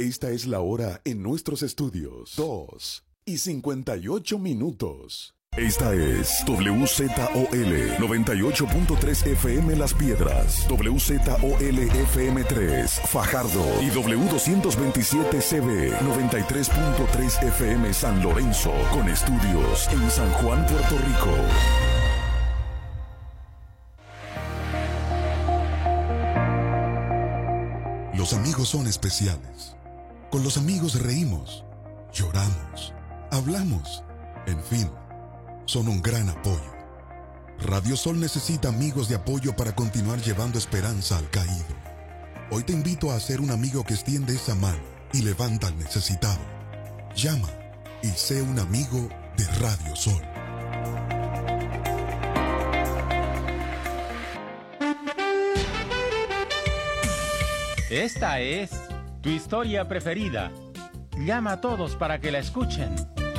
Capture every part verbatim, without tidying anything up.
Esta es la hora en nuestros estudios. dos y cincuenta y ocho minutos. Esta es W Z O L noventa y ocho punto tres F M Las Piedras, W Z O L F M tres Fajardo y W doscientos veintisiete C B noventa y tres punto tres F M San Lorenzo, con estudios en San Juan, Puerto Rico. Los amigos son especiales. Con los amigos reímos, lloramos, hablamos, en fin, son un gran apoyo. Radio Sol necesita amigos de apoyo para continuar llevando esperanza al caído. Hoy te invito a ser un amigo que extiende esa mano y levanta al necesitado. Llama y sé un amigo de Radio Sol. Esta es tu historia preferida. Llama a todos para que la escuchen.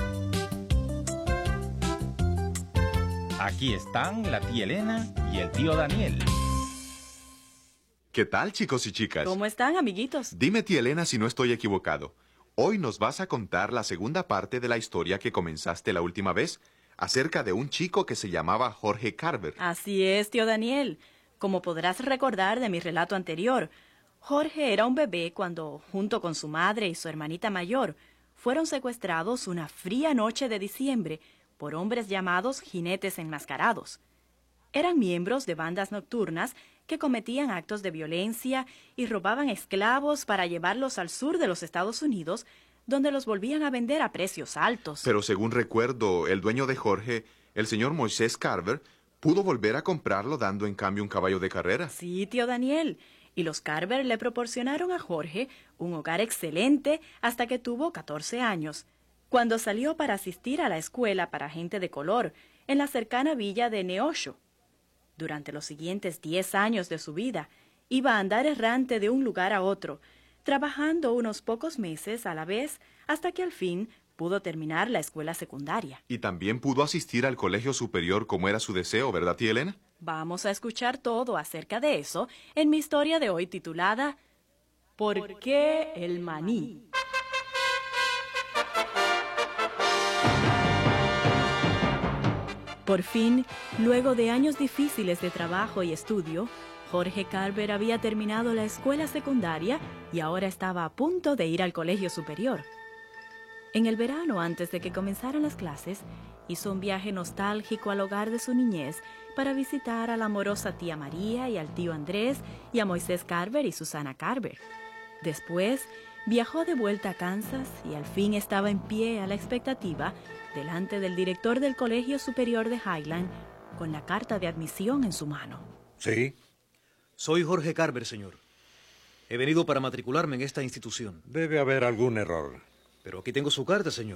Aquí están la tía Elena y el tío Daniel. ¿Qué tal, chicos y chicas? ¿Cómo están, amiguitos? Dime, tía Elena, si no estoy equivocado. Hoy nos vas a contar la segunda parte de la historia que comenzaste la última vez, acerca de un chico que se llamaba Jorge Carver. Así es, tío Daniel. Como podrás recordar de mi relato anterior, Jorge era un bebé cuando, junto con su madre y su hermanita mayor, fueron secuestrados una fría noche de diciembre por hombres llamados jinetes enmascarados. Eran miembros de bandas nocturnas que cometían actos de violencia y robaban esclavos para llevarlos al sur de los Estados Unidos, donde los volvían a vender a precios altos. Pero según recuerdo, el dueño de Jorge, el señor Moisés Carver, pudo volver a comprarlo dando en cambio un caballo de carrera. Sí, tío Daniel. Y los Carver le proporcionaron a Jorge un hogar excelente hasta que tuvo catorce años, cuando salió para asistir a la escuela para gente de color en la cercana villa de Neosho. Durante los siguientes diez años de su vida, iba a andar errante de un lugar a otro, trabajando unos pocos meses a la vez hasta que al fin pudo terminar la escuela secundaria. Y también pudo asistir al colegio superior como era su deseo, ¿verdad, tía Elena? Vamos a escuchar todo acerca de eso en mi historia de hoy titulada ¿Por qué el maní? Por fin, luego de años difíciles de trabajo y estudio, Jorge Carver había terminado la escuela secundaria y ahora estaba a punto de ir al colegio superior. En el verano, antes de que comenzaran las clases, hizo un viaje nostálgico al hogar de su niñez para visitar a la amorosa tía María y al tío Andrés y a Moisés Carver y Susana Carver. Después, viajó de vuelta a Kansas y al fin estaba en pie a la expectativa delante del director del Colegio Superior de Highland con la carta de admisión en su mano. Sí. Soy Jorge Carver, señor. He venido para matricularme en esta institución. Debe haber algún error. Pero aquí tengo su carta, señor.